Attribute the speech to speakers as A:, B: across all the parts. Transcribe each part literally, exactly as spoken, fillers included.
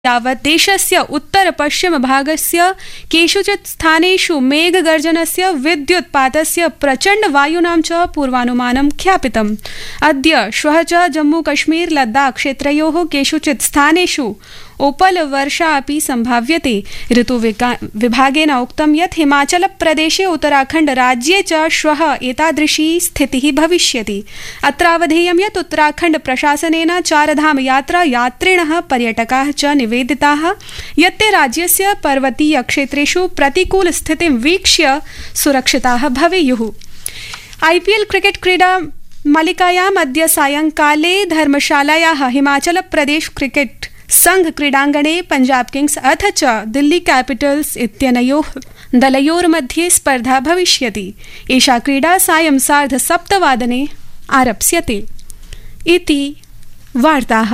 A: यावत् देशस्य उत्तर-पश्चिमभागस्य केषुचित् स्थानेषु मेघगर्जनस्य विद्युत्पातस्य प्रचण्डवायूनां च पूर्वानुमानं ख्यापितम्। अद्य श्वः च जम्मू-कश्मीर लद्दाख क्षेत्रयोः केषुचित् स्थानेषु ओपलवर्षा अपि सम्भाव्यते। ऋतुविभागेन उक्तं यत् हिमाचलप्रदेशे उत्तराखण्ड राज्ये च श्वः एतादृशी स्थितिः भविष्यति। अत्रावधेयं यत् उत्तराखण्ड प्रशासनेन चारधाम यात्रा यात्रिणः पर्यटकाः च निवेदिताः यत् ते राज्यस्य पर्वतीय क्षेत्रेषु प्रतिकूल स्थितिं वीक्ष्य सुरक्षिताः भवेयुः। आईपीएल क्रिकेट क्रीडा मालिकायाम् अद्य सायंकाले धर्मशालायाः हिमाचल प्रदेश क्रिकेट संघ क्रीडांगणे पंजाब किंग्स अथ च दिल्ली कैपिटल्स इत्यनयोः दलयोर्मध्ये स्पर्धा भविष्यति। एषा क्रीडा सायं सार्ध सप्तवादने आरप्स्यते। इति वार्ताः।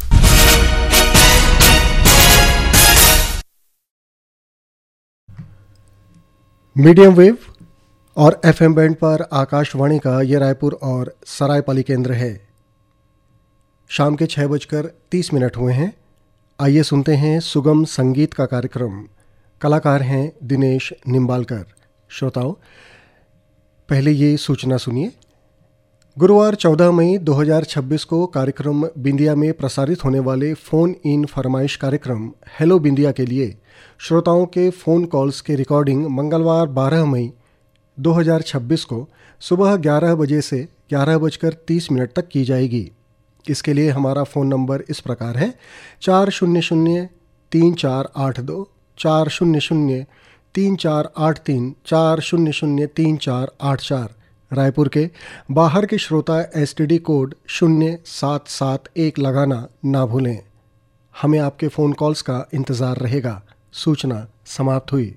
B: मीडियम वेव और एफएम बैंड पर आकाशवाणी का ये रायपुर और सरायपाली केंद्र है। शाम के छः बजकर तीस मिनट हुए हैं। आइए सुनते हैं सुगम संगीत का कार्यक्रम। कलाकार हैं दिनेश निम्बालकर। श्रोताओं, पहले ये सूचना सुनिए। गुरुवार चौदह मई दो हज़ार छब्बीस को कार्यक्रम बिंदिया में प्रसारित होने वाले फ़ोन इन फरमाइश कार्यक्रम हेलो बिंदिया के लिए श्रोताओं के फ़ोन कॉल्स के रिकॉर्डिंग मंगलवार बारह मई दो हज़ार छब्बीस को सुबह ग्यारह बजे से ग्यारह बजकर तीस मिनट तक की जाएगी। इसके लिए हमारा फ़ोन नंबर इस प्रकार है चार शून्य शून्य तीन चार आठ दो चार शून्य शून्य तीन चार आठ तीन चार शून्य शून्य तीन चार आठ चार। रायपुर के बाहर के श्रोता एसटीडी कोड शून्य सात सात एक लगाना ना भूलें। हमें आपके फ़ोन कॉल्स का इंतज़ार रहेगा। सूचना समाप्त हुई।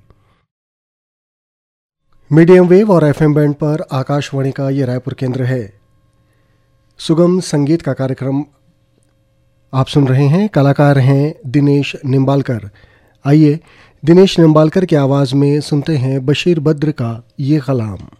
B: मीडियम वेव और एफएम बैंड पर आकाशवाणी का ये रायपुर केंद्र है। सुगम संगीत का कार्यक्रम आप सुन रहे हैं। कलाकार हैं दिनेश निम्बालकर। आइए दिनेश निम्बालकर की आवाज़ में सुनते हैं बशीर बद्र का ये कलाम।